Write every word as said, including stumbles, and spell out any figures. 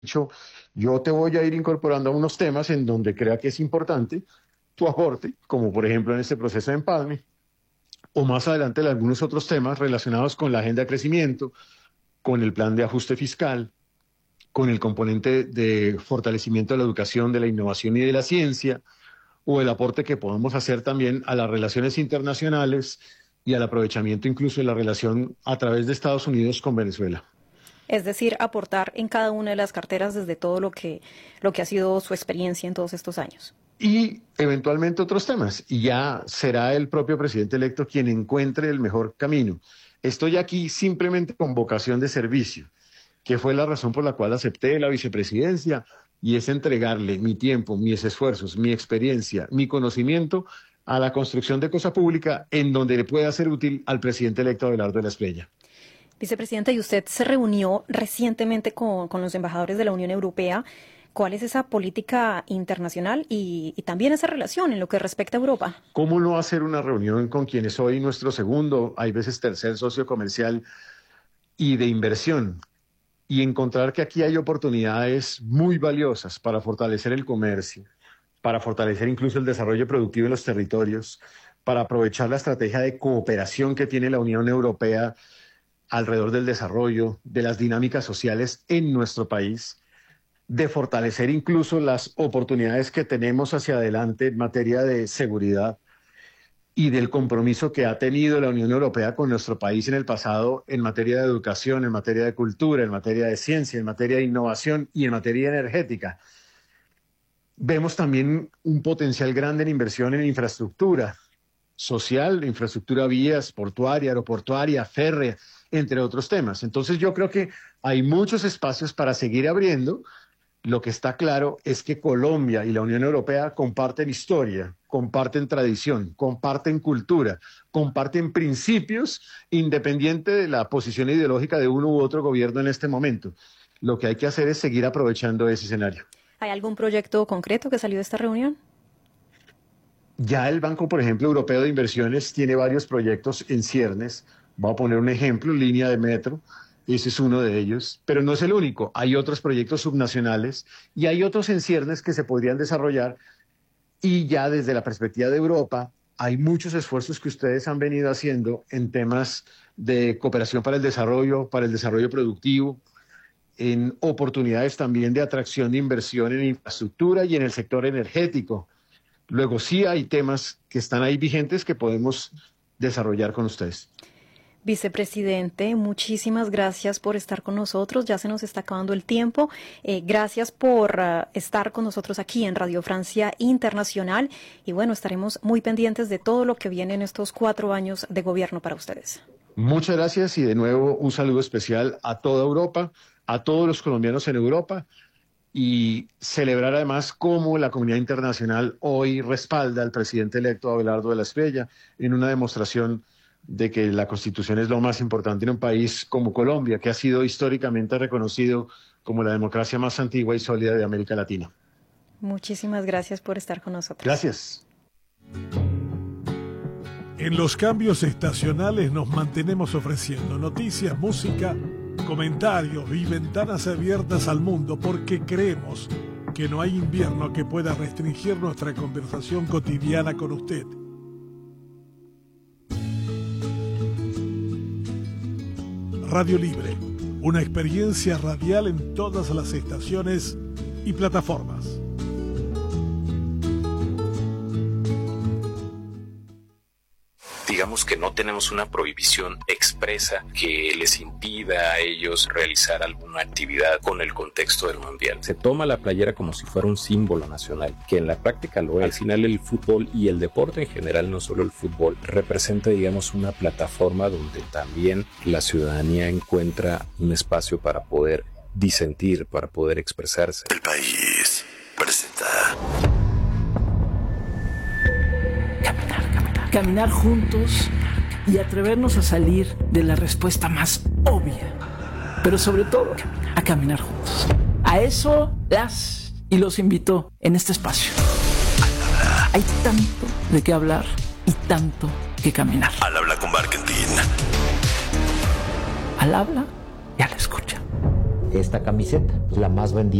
dicho, yo te voy a ir incorporando a unos temas en donde crea que es importante tu aporte, como por ejemplo en este proceso de empalme, o más adelante en algunos otros temas relacionados con la agenda de crecimiento, con el plan de ajuste fiscal, con el componente de fortalecimiento de la educación, de la innovación y de la ciencia, o el aporte que podamos hacer también a las relaciones internacionales y al aprovechamiento incluso de la relación a través de Estados Unidos con Venezuela. Es decir, aportar en cada una de las carteras desde todo lo que, lo que ha sido su experiencia en todos estos años. Y eventualmente otros temas. Y ya será el propio presidente electo quien encuentre el mejor camino. Estoy aquí simplemente con vocación de servicio, que fue la razón por la cual acepté la vicepresidencia, y es entregarle mi tiempo, mis esfuerzos, mi experiencia, mi conocimiento a la construcción de cosa pública en donde le pueda ser útil al presidente electo Abelardo de la Espriella. Vicepresidente, y usted se reunió recientemente con, con los embajadores de la Unión Europea. ¿Cuál es esa política internacional y, y también esa relación en lo que respecta a Europa? ¿Cómo no hacer una reunión con quienes hoy nuestro segundo, hay veces tercer socio comercial y de inversión? Y encontrar que aquí hay oportunidades muy valiosas para fortalecer el comercio, para fortalecer incluso el desarrollo productivo en los territorios, para aprovechar la estrategia de cooperación que tiene la Unión Europea alrededor del desarrollo, de las dinámicas sociales en nuestro país, de fortalecer incluso las oportunidades que tenemos hacia adelante en materia de seguridad y del compromiso que ha tenido la Unión Europea con nuestro país en el pasado en materia de educación, en materia de cultura, en materia de ciencia, en materia de innovación y en materia energética. Vemos también un potencial grande en inversión en infraestructura social, infraestructura vías, portuaria, aeroportuaria, férrea, entre otros temas. Entonces yo creo que hay muchos espacios para seguir abriendo. Lo que está claro es que Colombia y la Unión Europea comparten historia, comparten tradición, comparten cultura, comparten principios, independiente de la posición ideológica de uno u otro gobierno en este momento. Lo que hay que hacer es seguir aprovechando ese escenario. ¿Hay algún proyecto concreto que salió de esta reunión? Ya el Banco, por ejemplo, Europeo de Inversiones tiene varios proyectos en ciernes. Voy a poner un ejemplo, línea de metro. Ese es uno de ellos, pero no es el único. Hay otros proyectos subnacionales y hay otros en ciernes que se podrían desarrollar, y ya desde la perspectiva de Europa hay muchos esfuerzos que ustedes han venido haciendo en temas de cooperación para el desarrollo, para el desarrollo productivo, en oportunidades también de atracción de inversión en infraestructura y en el sector energético. Luego sí hay temas que están ahí vigentes que podemos desarrollar con ustedes. Vicepresidente, muchísimas gracias por estar con nosotros. Ya se nos está acabando el tiempo. Eh, gracias por uh, estar con nosotros aquí en Radio Francia Internacional. Y bueno, estaremos muy pendientes de todo lo que viene en estos cuatro años de gobierno para ustedes. Muchas gracias y de nuevo un saludo especial a toda Europa, a todos los colombianos en Europa, y celebrar además cómo la comunidad internacional hoy respalda al presidente electo Abelardo de la Espriella en una demostración de que la Constitución es lo más importante en un país como Colombia, que ha sido históricamente reconocido como la democracia más antigua y sólida de América Latina. Muchísimas gracias por estar con nosotros. Gracias. En los cambios estacionales nos mantenemos ofreciendo noticias, música, comentarios y ventanas abiertas al mundo, porque creemos que no hay invierno que pueda restringir nuestra conversación cotidiana con usted. Radio Libre, una experiencia radial en todas las estaciones y plataformas. Digamos que no tenemos una prohibición expresa que les impida a ellos realizar alguna actividad con el contexto del mundial. Se toma la playera como si fuera un símbolo nacional, que en la práctica lo es. Al final el fútbol y el deporte en general, no solo el fútbol, representa, digamos, una plataforma donde también la ciudadanía encuentra un espacio para poder disentir, para poder expresarse. El país presenta... Caminar juntos y atrevernos a salir de la respuesta más obvia, pero sobre todo a caminar juntos. A eso las y los invito en este espacio. Hay tanto de qué hablar y tanto que caminar. Al habla con Barkentin. Al habla y a la escucha. esta camiseta, pues la más vendida